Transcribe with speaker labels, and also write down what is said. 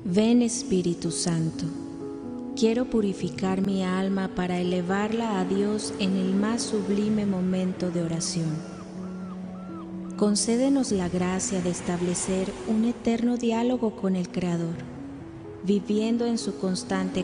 Speaker 1: Ven Espíritu Santo, quiero purificar mi alma para elevarla a Dios en el más sublime momento de oración. Concédenos la gracia de establecer un eterno diálogo con el Creador, viviendo en su constante